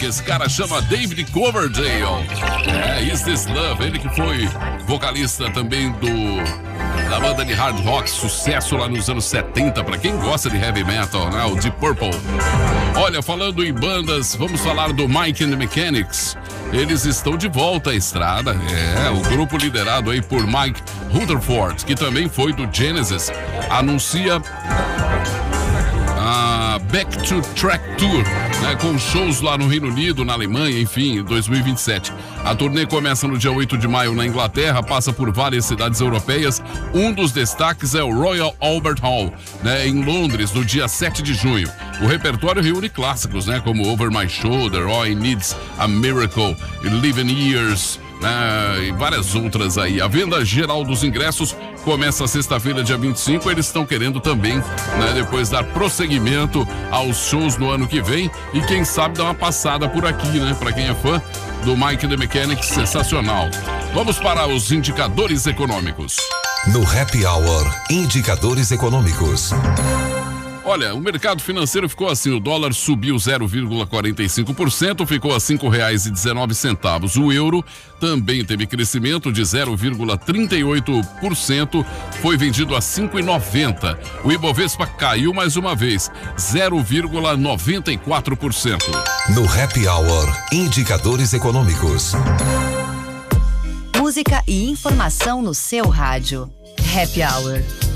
Esse cara chama David Coverdale. Is This Love? Ele que foi vocalista também da banda de hard rock, sucesso lá nos anos 70, pra quem gosta de heavy metal, né? O Deep Purple. Olha, falando em bandas, vamos falar do Mike and the Mechanics. Eles estão de volta à estrada, o grupo liderado aí por Mike Rutherford, que também foi do Genesis, anuncia a Back to Track Tour, né, com shows lá no Reino Unido, na Alemanha, enfim, em 2027. A turnê começa no dia 8 de maio na Inglaterra, passa por várias cidades europeias. Um dos destaques é o Royal Albert Hall, né, em Londres, no dia 7 de junho. O repertório reúne clássicos, né, como Over My Shoulder, All I Need's a Miracle, Living Years, e várias outras aí. A venda geral dos ingressos começa sexta-feira, dia 25. Eles estão querendo também, né, depois dar prosseguimento aos shows no ano que vem e quem sabe dar uma passada por aqui, né, pra quem é fã do Mike and the Mechanics, sensacional. Vamos para os indicadores econômicos. No Happy Hour, indicadores econômicos. Olha, o mercado financeiro ficou assim, o dólar subiu 0,45%, ficou a R$ 5,19. O euro também teve crescimento de 0,38%, foi vendido a R$ 5,90. O Ibovespa caiu mais uma vez, 0,94%. No Happy Hour, indicadores econômicos. Música e informação no seu rádio. Happy Hour.